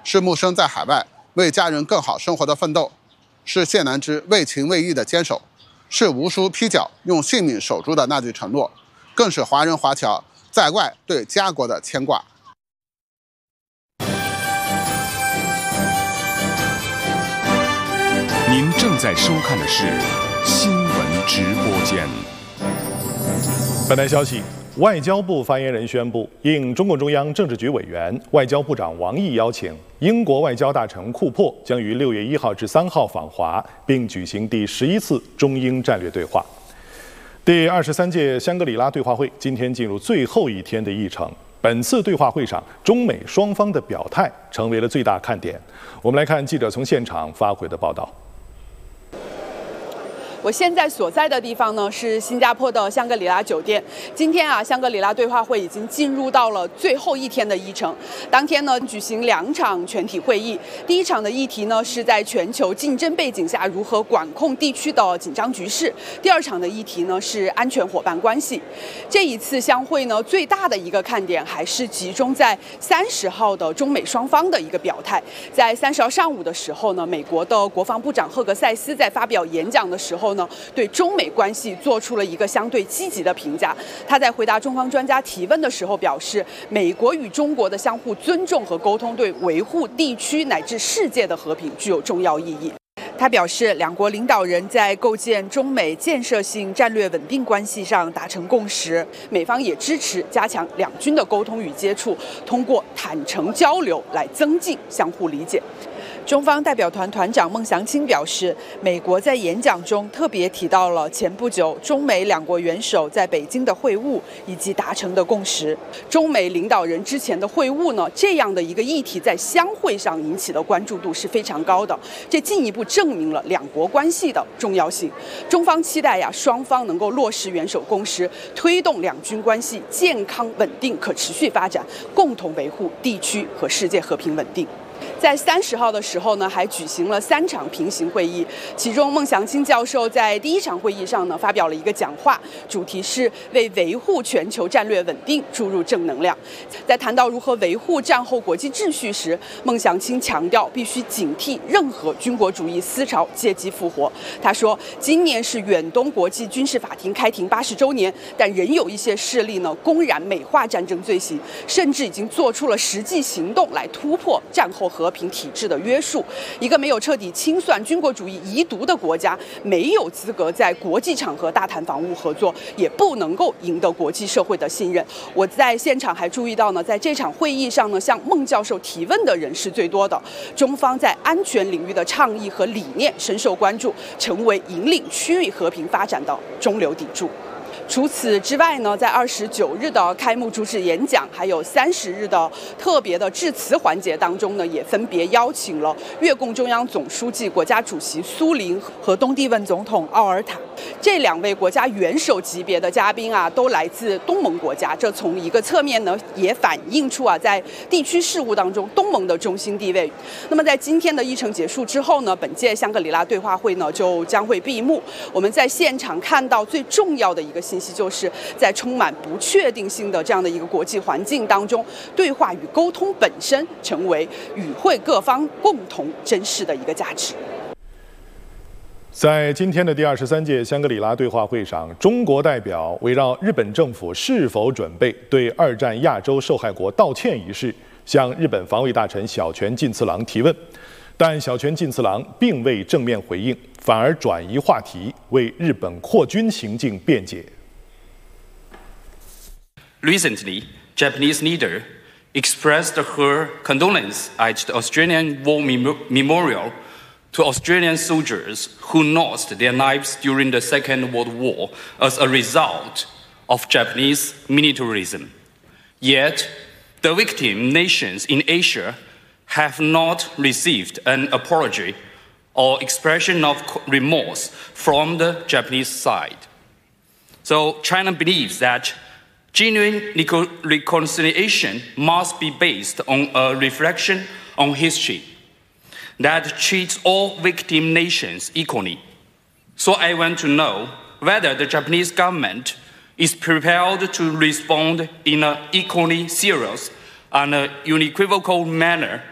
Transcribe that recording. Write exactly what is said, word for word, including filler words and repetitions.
是木生在海外为家人更好生活的奋斗，是谢南之为情为义的坚守，是无数披甲用性命守住的那句承诺，更是华人华侨在外对家国的牵挂。 您正在收看的是新闻直播间。 本台消息，外交部发言人宣布，应中共中央政治局委员、外交部长王毅邀请，英国外交大臣库珀将于六月一号至三号访华，并举行第十一次中英战略对话。第二十三届香格里拉对话会今天进入最后一天的议程。本次对话会上，中美双方的表态成为了最大看点。我们来看记者从现场发回的报道。 我现在所在的地方呢是新加坡的香格里拉酒店。今天啊，香格里拉对话会已经进入到了最后一天的议程。当天呢，举行两场全体会议。第一场的议题呢是在全球竞争背景下如何管控地区的紧张局势。第二场的议题呢是安全伙伴关系。这一次相会呢，最大的一个看点还是集中在三十号的中美双方的一个表态。在三十号上午的时候呢，美国的国防部长赫格塞斯在发表演讲的时候呢，对中美关系做出了一个相对积极的评价。他在回答中方专家提问的时候表示，美国与中国的相互尊重和沟通对维护地区乃至世界的和平具有重要意义。他表示，两国领导人在构建中美建设性战略稳定关系上达成共识，美方也支持加强两军的沟通与接触，通过坦诚交流来增进相互理解。中方代表团团长孟祥青表示，美国在演讲中特别提到了前不久中美两国元首在北京的会晤以及达成的共识。中美领导人之前的会晤呢，这样的一个议题在相会上引起的关注度是非常高的，这进一步证明了两国关系的重要性。中方期待呀，双方能够落实元首共识，推动两军关系健康稳定可持续发展，共同维护地区和世界和平稳定。在三十号的时候呢，还举行了三场平行会议，其中孟祥青教授在第一场会议上呢发表了一个讲话，主题是为维护全球战略稳定注入正能量。在谈到如何维护战后国际秩序时，孟祥青强调必须警惕任何军国主义思潮借机复活。他说，今年是远东国际军事法庭开庭八十周年，但仍有一些势力呢公然美化战争罪行，甚至已经做出了实际行动来突破战后和平体制的约束。一个没有彻底清算军国主义遗毒的国家，没有资格在国际场合大谈防务合作，也不能够赢得国际社会的信任。我在现场还注意到呢，在这场会议上呢，向孟教授提问的人是最多的。中方在安全领域的倡议和理念深受关注，成为引领区域和平发展的中流砥柱。除此之外呢，在二十九日的开幕主旨演讲，还有三十日的特别的致辞环节当中呢，也分别邀请了越共中央总书记、国家主席苏林和东帝汶总统奥尔塔这两位国家元首级别的嘉宾啊，都来自东盟国家。这从一个侧面呢，也反映出啊，在地区事务当中东盟的中心地位。那么在今天的议程结束之后呢，本届香格里拉对话会呢就将会闭幕。我们在现场看到最重要的一个信息，就是在充满不确定性的这样的一个国际环境当中，对话与沟通本身成为与会各方共同珍视的一个价值。 在今天的第二十三届香格里拉对话会上，中国代表围绕日本政府是否准备对二战亚洲受害国道歉一事，向日本防卫大臣小泉进次郎提问，但小泉进次郎并未正面回应，反而转移话题，为日本扩军行径辩解。 Recently, Japanese leader expressed her condolence at the Australian War Memorial to Australian soldiers who lost their lives during the Second World War as a result of Japanese militarism. Yet, the victim nations in Asia have not received an apology or expression of remorse from the Japanese side. So China believes that genuine reconciliation must be based on a reflection on history that treats all victim nations equally. So I want to know whether the Japanese government is prepared to respond in an equally serious and unequivocal manner